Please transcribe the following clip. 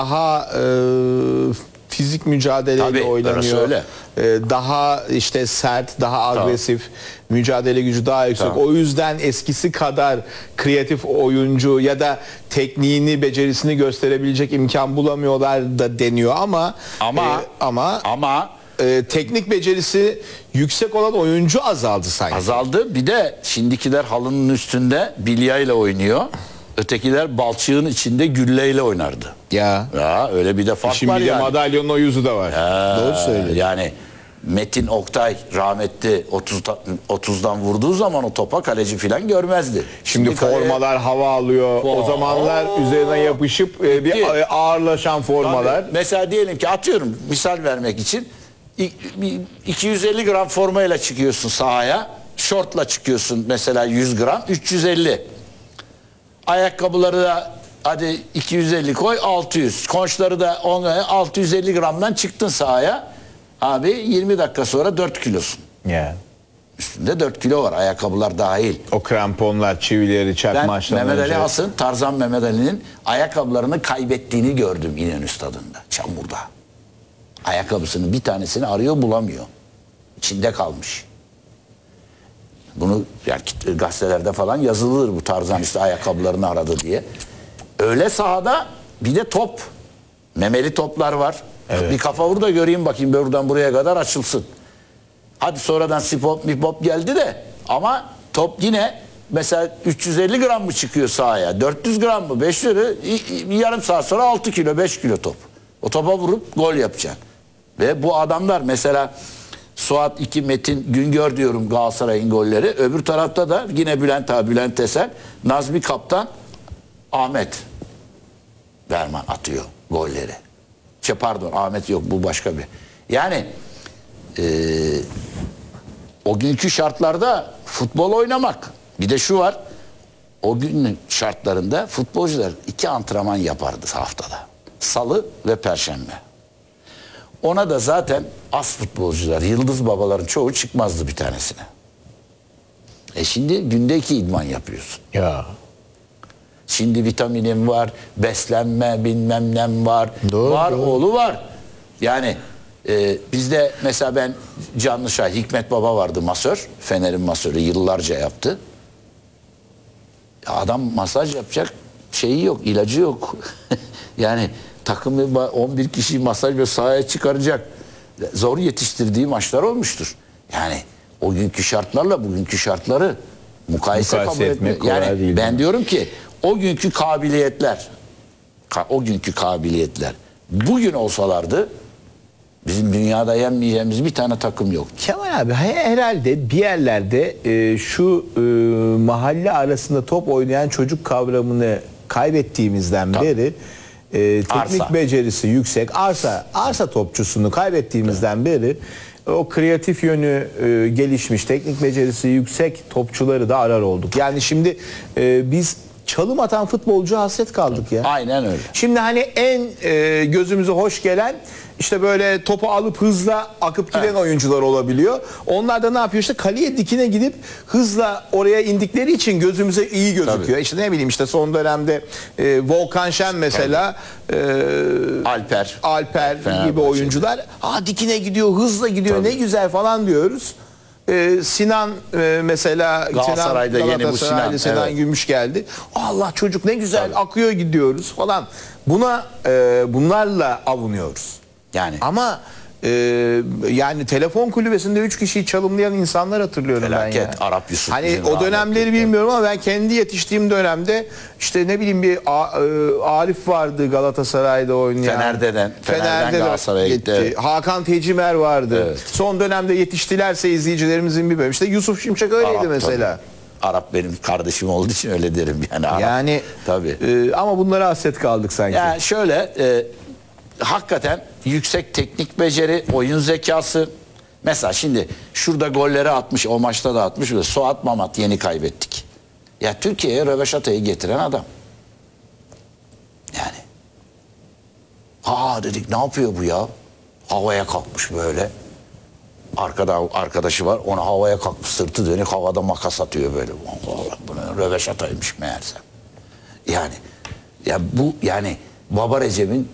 daha fizik mücadeleyle Tabii, oynanıyor. orası öyle. Daha işte sert, daha agresif, mücadele gücü daha yüksek. Tamam. O yüzden eskisi kadar kreatif oyuncu ya da tekniğini, becerisini gösterebilecek imkan bulamıyorlar da deniyor ama teknik becerisi yüksek olan oyuncu azaldı sanki. Azaldı. Bir de şimdikiler halının üstünde bilyeyle oynuyor. Ötekiler balçığın içinde gülleyle oynardı. Ya. Ya öyle bir de fark Şimdi var bir de yani. madalyonun o yüzü de var. Doğru söylüyorsun. Yani Metin Oktay rahmetli 30'dan vurduğu zaman o topa kaleci falan görmezdi. Şimdi formalar hava alıyor. O zamanlar üzerine yapışıp bir ağırlaşan formalar. Tabii. Mesela diyelim ki atıyorum misal vermek için 250 gram formayla çıkıyorsun sahaya. Şortla çıkıyorsun mesela 100 gram 350. Ayakkabıları da hadi 250 koy 600. Konçları da 650 gramdan çıktın sahaya. Abi 20 dakika sonra 4 kilosun. Ya. Üstünde 4 kilo var ayakkabılar dahil. O kramponlar, çivileri, Ben çakmaçtan Mehmet Ali önce. Has'ın, Tarzan Mehmet Ali'nin ayakkabılarını kaybettiğini gördüm İnönü Stadı'nda, çamurda. Ayakkabısının bir tanesini arıyor bulamıyor. İçinde kalmış. Bunu yani gazetelerde falan yazılır bu Tarzan işte ayakkabılarını aradı diye. Öyle sahada bir de top. Memeli toplar var. Evet. Bir kafa vur da göreyim bakayım buradan buraya kadar açılsın. Hadi sonradan spop mipop geldi de ama top yine mesela 350 gram mı çıkıyor sahaya? 400 gram mı? 500 lira yarım saat sonra 6 kilo 5 kilo top. O topa vurup gol yapacaksın. Ve bu adamlar mesela Suat 2 Metin Güngör diyorum Galatasaray'ın golleri. Öbür tarafta da yine Bülent Tesel, Nazmi Kaptan, Ahmet Berman atıyor golleri. Pardon Ahmet yok bu başka bir. Yani o günkü şartlarda futbol oynamak. Bir de şu var. O günün şartlarında futbolcular 2 antrenman yapardı haftada. Salı ve Perşembe. Ona da zaten az futbolcular, yıldız babaların çoğu çıkmazdı bir tanesine. Şimdi günde 2 idman yapıyorsun. Ya. Şimdi vitaminim var, beslenme bilmem nem var. Doğru, var doğru. oğlu var. Yani bizde mesela ben Canlışay, Hikmet Baba vardı masör. Fener'in masörü yıllarca yaptı. Adam masaj yapacak şeyi yok, ilacı yok. Yani takımı 11 kişiyi masaj ve sahaya çıkaracak. Zor yetiştirdiği maçlar olmuştur. Yani o günkü şartlarla bugünkü şartları mukayese kabul etmek kolay yani değil. Ben diyorum ki o günkü kabiliyetler bugün olsalardı bizim dünyada yenmeyeceğimiz bir tane takım yok. Kemal abi herhalde bir yerlerde şu mahalle arasında top oynayan çocuk kavramını kaybettiğimizden beri teknik becerisi yüksek arsa topçusunu kaybettiğimizden beri o kreatif yönü gelişmiş, teknik becerisi yüksek topçuları da arar olduk. Yani şimdi biz çalım atan futbolcu hasret kaldık ya. Aynen öyle. Şimdi hani en gözümüze hoş gelen işte böyle topu alıp hızla akıp giden oyuncular olabiliyor. Onlar da ne yapıyor işte kaleye dikine gidip hızla oraya indikleri için gözümüze iyi gözüküyor. Tabii. İşte ne bileyim işte son dönemde Volkan Şen mesela Alper gibi oyuncular dikine gidiyor, hızla gidiyor. Tabii. Ne güzel falan diyoruz. Sinan mesela Galatasaray'da yeni bu Sinan evet. Gümüş geldi. Allah çocuk ne güzel akıyor gidiyoruz falan. Bunlarla avunuyoruz. Yani ama yani telefon kulübesinde 3 kişiyi çalımlayan insanlar hatırlıyorum felaket, ben ya. Arap Yusuf. Hani o dönemleri bilmiyorum ama ben kendi yetiştiğim dönemde işte ne bileyim bir Arif vardı Galatasaray'da oynayan. Fener'den Galatasaray'a gitti. Evet. Hakan Tecimer vardı. Evet. Son dönemde yetiştilerse izleyicilerimizin bir bölümü. İşte Yusuf Şimşek öyleydi Arap, mesela. Tabii. Arap benim kardeşim olduğu için öyle derim yani. Arap, yani tabii. Ama bunlara hasret kaldık sanki. Yani şöyle hakikaten yüksek teknik beceri, oyun zekası. Mesela şimdi şurada golleri atmış, o maçta da atmış. Suat Mamat yeni kaybettik. Ya Türkiye'ye röveşatayı getiren adam. Yani. Dedik ne yapıyor bu ya? Havaya kalkmış böyle. Arkada arkadaşı var. Ona havaya kalkmış, sırtı dönük havada makas atıyor böyle. Allah, bu röveşataymış meğerse. Yani ya bu yani Baba Recep'in